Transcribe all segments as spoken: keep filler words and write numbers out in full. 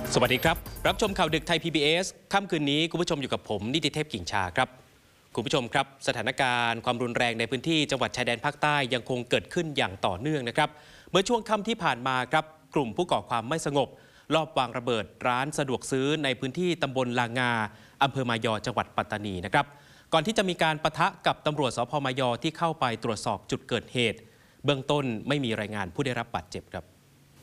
สวัสดีครับรับชมข่าวดึกไทย พี บี เอส ค่ำคืนนี้คุณผู้ชมอยู่กับผมนิติเทพกิ่งชาครับคุณผู้ชมครับสถานการณ์ความรุนแรงในพื้นที่จังหวัดชายแดนภาคใต้ยังคงเกิดขึ้นอย่างต่อเนื่องนะครับเมื่อช่วงค่ำที่ผ่านมาครับกลุ่มผู้ก่อความไม่สงบลอบวางระเบิดร้านสะดวกซื้อในพื้นที่ตำบลลางาอำเภอมายอจังหวัดปัตตานีนะครับก่อนที่จะมีการปะทะกับตำรวจสภ.มายอที่เข้าไปตรวจสอบจุดเกิดเหตุเบื้องต้นไม่มีรายงานผู้ได้รับบาดเจ็บครับ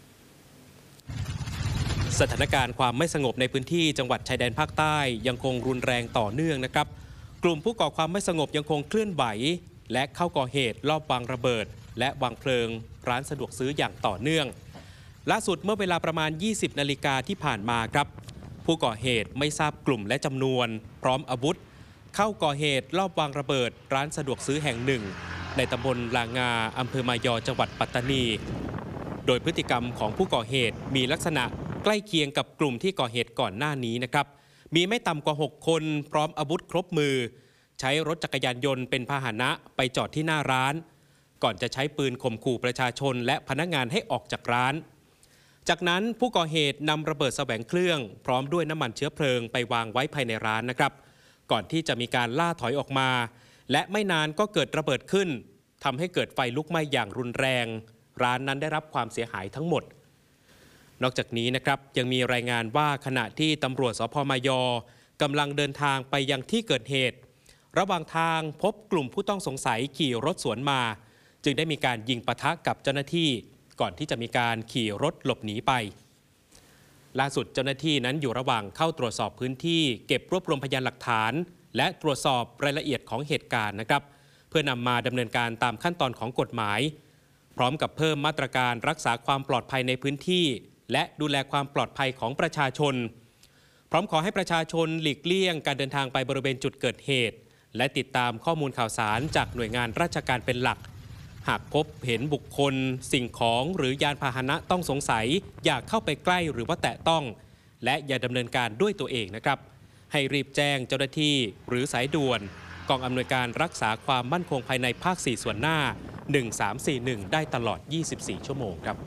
สถานการณ์ความไม่สงบในพื้นที่จังหวัดชายแดนภาคใต้ยังคงรุนแรงต่อเนื่องนะครับกลุ่มผู้ก่อความไม่สงบยังคงเคลื่อนไหวและเข้าก่อเหตุลอบวางระเบิดและวางเพลิงร้านสะดวกซื้ออย่างต่อเนื่องล่าสุดเมื่อเวลาประมาณ ยี่สิบนาฬิกาที่ผ่านมาครับผู้ก่อเหตุไม่ทราบกลุ่มและจำนวนพร้อมอาวุธเข้าก่อเหตุลอบวางระเบิดร้านสะดวกซื้อแห่งหนึ่งในตำบลลางาอำเภอมายอจังหวัดปัตตานีโดยพฤติกรรมของผู้ก่อเหตุมีลักษณะใกล้เคียงกับกลุ่มที่ก่อเหตุก่อนหน้านี้นะครับมีไม่ต่ำกว่าหกคนพร้อมอาวุธครบมือใช้รถจักรยานยนต์เป็นพาหนะไปจอดที่หน้าร้านก่อนจะใช้ปืนข่มขู่ประชาชนและพนักงานให้ออกจากร้านจากนั้นผู้ก่อเหตุนำระเบิดแสวงเครื่องพร้อมด้วยน้ำมันเชื้อเพลิงไปวางไว้ภายในร้านนะครับก่อนที่จะมีการล่าถอยออกมาและไม่นานก็เกิดระเบิดขึ้นทำให้เกิดไฟลุกไหม้อย่างรุนแรงร้านนั้นได้รับความเสียหายทั้งหมดนอกจากนี้นะครับยังมีรายงานว่าขณะที่ตำรวจสภ.มายอกำลังเดินทางไปยังที่เกิดเหตุระหว่างทางพบกลุ่มผู้ต้องสงสัยขี่รถสวนมาจึงได้มีการยิงปะทะกับเจ้าหน้าที่ก่อนที่จะมีการขี่รถหลบหนีไปล่าสุดเจ้าหน้าที่นั้นอยู่ระหว่างเข้าตรวจสอบพื้นที่เก็บรวบรวมพยานหลักฐานและตรวจสอบรายละเอียดของเหตุการณ์นะครับเพื่อนำมาดำเนินการตามขั้นตอนของกฎหมายพร้อมกับเพิ่มมาตรการรักษาความปลอดภัยในพื้นที่และดูแลความปลอดภัยของประชาชนพร้อมขอให้ประชาชนหลีกเลี่ยงการเดินทางไปบริเวณจุดเกิดเหตุและติดตามข้อมูลข่าวสารจากหน่วยงานราชการเป็นหลักหากพบเห็นบุคคลสิ่งของหรือยานพาหนะต้องสงสัยอย่าเข้าไปใกล้หรือว่าแตะต้องและอย่าดำเนินการด้วยตัวเองนะครับให้รีบแจ้งเจ้าหน้าที่หรือสายด่วนกองอำนวยการรักษาความมั่นคงภายในภาคสี่ส่วนหน้าหนึ่งสามสี่หนึ่งได้ตลอดยี่สิบสี่ชั่วโมงครับ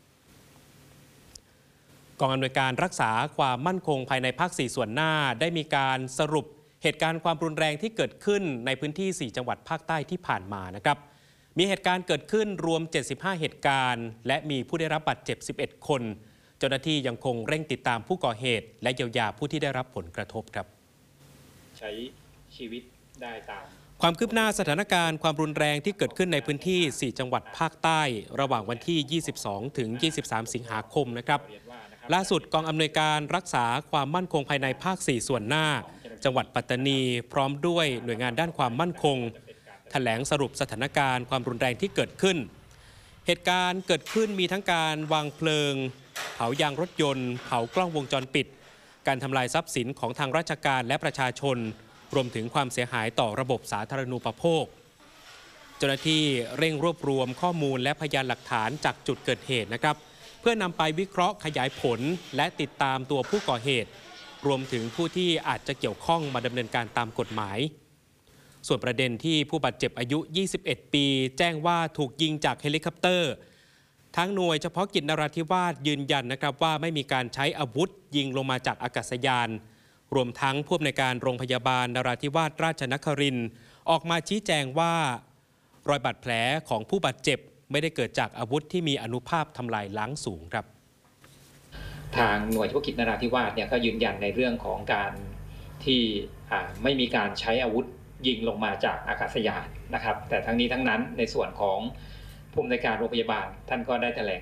กองอำนวยการรักษาความมั่นคงภายในภาคสี่ส่วนหน้าได้มีการสรุปเหตุการณ์ความรุนแรงที่เกิดขึ้นในพื้นที่สี่จังหวัดภาคใต้ที่ผ่านมานะครับมีเหตุการณ์เกิดขึ้นรวมเจ็ดสิบห้าเหตุการณ์และมีผู้ได้รับบาดเจ็บสิบเอ็ดคนเจ้าหน้าที่ยังคงเร่งติดตามผู้ก่อเหตุและเยียวยาผู้ที่ได้รับผลกระทบครับใช้ชีวิตได้ตามความคืบหน้าสถานการณ์ความรุนแรงที่เกิดขึ้นในพื้นที่สี่จังหวัดภาคใต้ระหว่างวันที่ยี่สิบสองถึงยี่สิบสามสิงหาคมนะครับล่าสุดกองอำนวยการรักษาความมั่นคงภายในภาคสี่ส่วนหน้าจังหวัดปัตตานีพร้อมด้วยหน่วยงานด้านความมั่นคงแถลงสรุปสถานการณ์ความรุนแรงที่เกิดขึ้นเหตุการณ์เกิดขึ้นมีทั้งการวางเพลิงเผายางรถยนต์เผากล้องวงจรปิดการทำลายทรัพย์สินของทางราชการและประชาชนรวมถึงความเสียหายต่อระบบสาธารณูปโภคเจ้าหน้าที่เร่งรวบรวมข้อมูลและพยานหลักฐานจากจุดเกิดเหตุนะครับเพื่อนำไปวิเคราะห์ขยายผลและติดตามตัวผู้ก่อเหตุรวมถึงผู้ที่อาจจะเกี่ยวข้องมาดำเนินการตามกฎหมายส่วนประเด็นที่ผู้บาดเจ็บอายุยี่สิบเอ็ดปีแจ้งว่าถูกยิงจากเฮลิคอปเตอร์ทั้งหน่วยเฉพาะกิจนราธิวาสยืนยันนะครับว่าไม่มีการใช้อาวุธยิงลงมาจากอากาศยานรวมทั้งผู้อำนวยการโรงพยาบาลนราธิวาสราชนครินทร์ออกมาชี้แจงว่ารอยบาดแผลของผู้บาดเจ็บไม่ได้เกิดจากอาวุธที่มีอนุภาพทำลายล้างสูงครับทางหน่วยเฉพาะกิจนราธิวาสเนี่ยก็ยืนยันในเรื่องของการที่ไม่มีการใช้อาวุธยิงลงมาจากอากาศยานนะครับแต่ทั้งนี้ทั้งนั้นในส่วนของผู้อำนวยการโรงพยาบาลท่านก็ได้แถลง